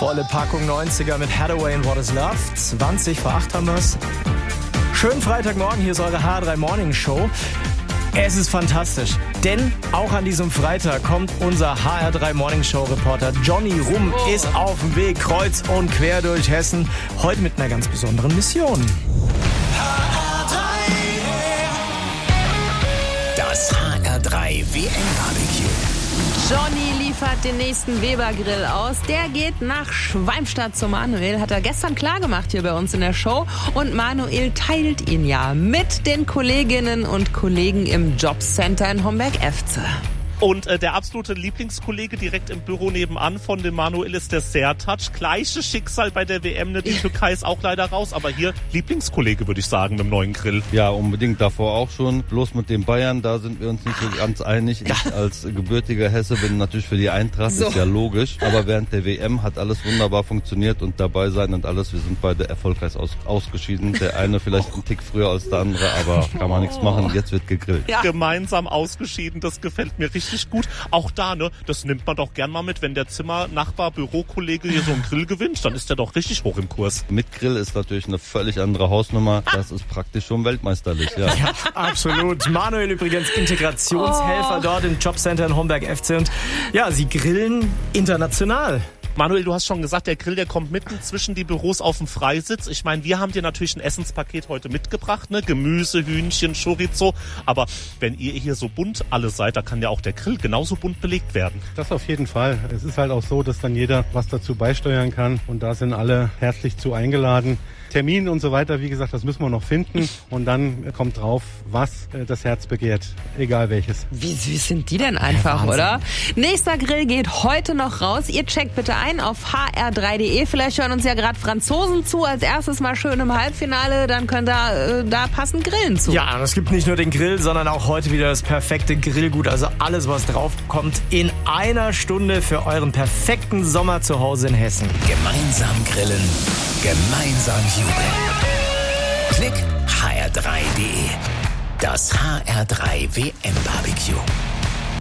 Volle Packung 90er mit Hathaway und What is Love. 20 vor 8 haben wir's. Schönen Freitagmorgen, hier ist eure HR3 Morning Show. Es ist fantastisch, denn auch an diesem Freitag kommt unser HR3 Morning Show Reporter Johnny Rum ist auf dem Weg kreuz und quer durch Hessen. Heute mit einer ganz besonderen Mission. Das HR3 WM-Barbecue. Johnny liefert den nächsten Weber-Grill aus. Der geht nach Schwalmstadt zu Manuel. Hat er gestern klar gemacht hier bei uns in der Show. Und Manuel teilt ihn ja mit den Kolleginnen und Kollegen im Jobcenter in Homberg-Efze. Und der absolute Lieblingskollege direkt im Büro nebenan von dem Manuel ist der Sertac. Gleiches Schicksal bei der WM, die Türkei ist auch leider raus. Aber hier Lieblingskollege, würde ich sagen, mit dem neuen Grill. Ja, unbedingt, davor auch schon. Bloß mit den Bayern, da sind wir uns nicht so ganz einig. Ich als gebürtiger Hesse bin natürlich für die Eintracht, ist ja logisch. Aber während der WM hat alles wunderbar funktioniert und dabei sein und alles. Wir sind beide erfolgreich ausgeschieden. Der eine vielleicht einen Tick früher als der andere, aber kann man nichts machen. Jetzt wird gegrillt. Ja. Gemeinsam ausgeschieden, das gefällt mir richtig gut. Auch da, das nimmt man doch gern mal mit, wenn der Zimmernachbar, Bürokollege hier so einen Grill gewinnt, dann ist der doch richtig hoch im Kurs. Mit Grill ist natürlich eine völlig andere Hausnummer. Das ist praktisch schon weltmeisterlich, ja. Ja, absolut. Manuel übrigens Integrationshelfer dort im Jobcenter in Homberg-Efze und ja, sie grillen international. Manuel, du hast schon gesagt, der Grill, der kommt mitten zwischen die Büros auf dem Freisitz. Ich meine, wir haben dir natürlich ein Essenspaket heute mitgebracht, Gemüse, Hühnchen, Chorizo. Aber wenn ihr hier so bunt alle seid, da kann ja auch der Grill genauso bunt belegt werden. Das auf jeden Fall. Es ist halt auch so, dass dann jeder was dazu beisteuern kann. Und da sind alle herzlich zu eingeladen. Termin und so weiter, wie gesagt, das müssen wir noch finden. Und dann kommt drauf, was das Herz begehrt. Egal welches. Wie süß sind die denn einfach, oder? Nächster Grill geht heute noch raus. Ihr checkt bitte ein auf hr3.de. Vielleicht hören uns ja gerade Franzosen zu. Als erstes mal schön im Halbfinale. Dann könnt ihr da passend grillen zu. Ja, es gibt nicht nur den Grill, sondern auch heute wieder das perfekte Grillgut. Also alles, was drauf kommt, in einer Stunde für euren perfekten Sommer zu Hause in Hessen. Gemeinsam grillen, gemeinsam jubeln. Klick hr3.de. Das HR3 WM-Barbecue.